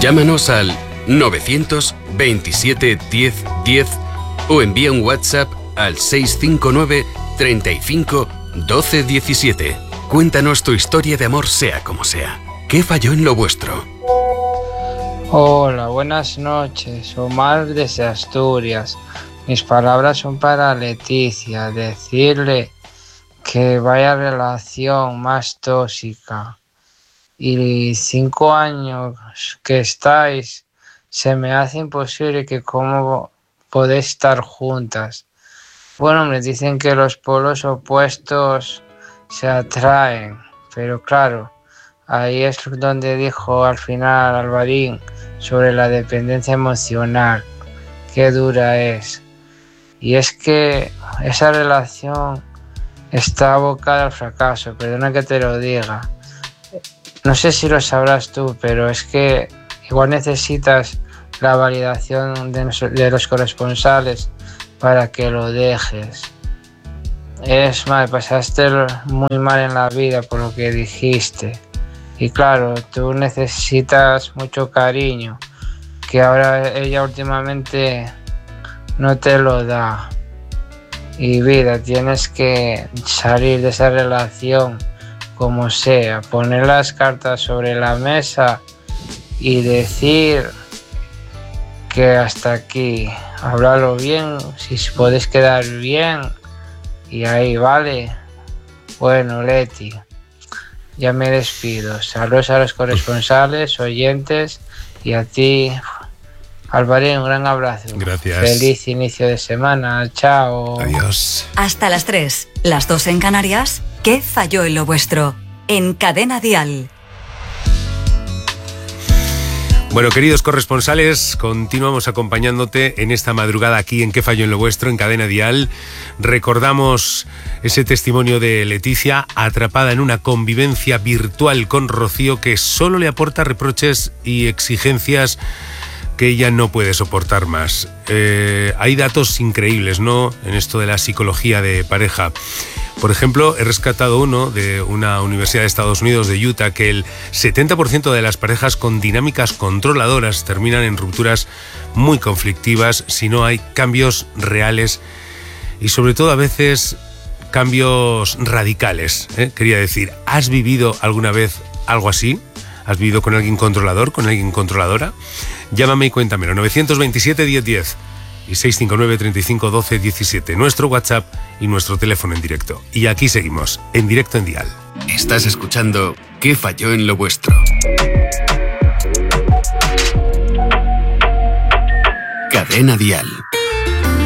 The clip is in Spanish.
Llámanos al 927 10 10 o envía un WhatsApp al 659 35 12 17. Cuéntanos tu historia de amor, sea como sea. ¿Qué falló en lo vuestro? Hola, buenas noches. Omar desde Asturias. Mis palabras son para Leticia. Decirle que vaya relación más tóxica. Y 5 años que estáis, se me hace imposible que cómo podéis estar juntas. Bueno, me dicen que los polos opuestos se atraen, pero claro, ahí es donde dijo al final Alvarín sobre la dependencia emocional, qué dura es. Y es que esa relación está abocada al fracaso, perdona que te lo diga. No sé si lo sabrás tú, pero es que igual necesitas la validación de los corresponsales para que lo dejes. Es mal, pasaste muy mal en la vida por lo que dijiste. Y claro, tú necesitas mucho cariño, que ahora ella últimamente no te lo da. Y vida, tienes que salir de esa relación como sea, poner las cartas sobre la mesa y decir que hasta aquí, háblalo bien, si podés quedar bien, y ahí vale. Bueno, Leti, ya me despido. Saludos a los corresponsales, oyentes, y a ti, Alvarín, un gran abrazo. Gracias. Feliz inicio de semana. Chao. Adiós. Hasta las 3, las 2 en Canarias. ¿Qué falló en lo vuestro? En Cadena Dial. Bueno, queridos corresponsales, continuamos acompañándote en esta madrugada aquí en ¿Qué falló en lo vuestro? En Cadena Dial. Recordamos ese testimonio de Leticia, atrapada en una convivencia virtual con Rocío, que solo le aporta reproches y exigencias que ella no puede soportar más. Hay datos increíbles, ¿no?, en esto de la psicología de pareja. Por ejemplo, he rescatado uno de una universidad de Estados Unidos, de Utah, que el 70% de las parejas con dinámicas controladoras terminan en rupturas muy conflictivas si no hay cambios reales y sobre todo a veces cambios radicales. Quería decir, ¿has vivido alguna vez algo así? ¿Has vivido con alguien controlador, con alguien controladora? Llámame y cuéntamelo, 927 10 10 y 659 35 12 17, nuestro WhatsApp y nuestro teléfono en directo. Y aquí seguimos, en directo en Dial. Estás escuchando ¿Qué falló en lo vuestro? Cadena Dial.